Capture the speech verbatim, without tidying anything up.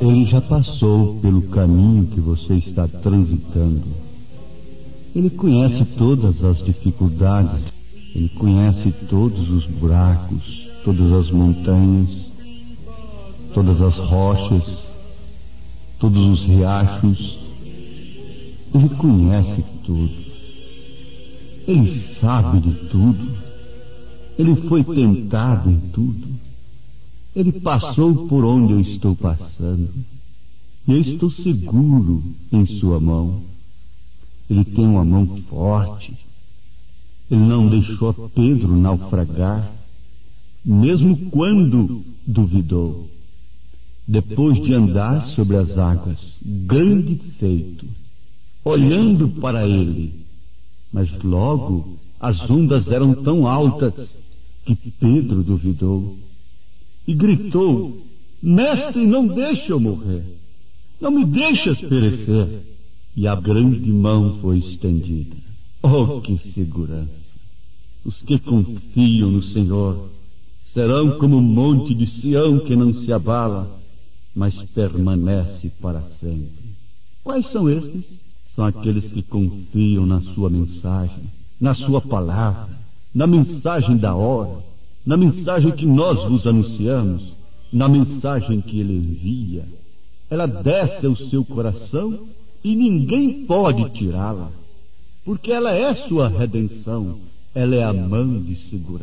Ele já passou pelo caminho que você está transitando. Ele conhece todas as dificuldades, ele conhece todos os buracos, todas as montanhas, todas as rochas, todos os riachos. Ele conhece tudo. Ele sabe de tudo. Ele foi tentado em tudo. Ele passou por onde eu estou passando. E eu estou seguro em sua mão. Ele tem uma mão forte. Ele não deixou Pedro naufragar, mesmo quando duvidou. Depois de andar sobre as águas, grande feito, olhando para ele, mas logo as ondas eram tão altas que Pedro duvidou e gritou: Mestre, não deixe eu morrer, não me deixes perecer. E a grande mão foi estendida. Oh, que segurança! Os que confiam no Senhor serão como o monte de Sião que não se abala, mas permanece para sempre. Quais são estes? São aqueles que confiam na sua mensagem, na sua palavra, na mensagem da hora, na mensagem que nós vos anunciamos, na mensagem que ele envia. Ela desce ao seu coração e ninguém pode tirá-la, porque ela é sua redenção, ela é a mão de segurança.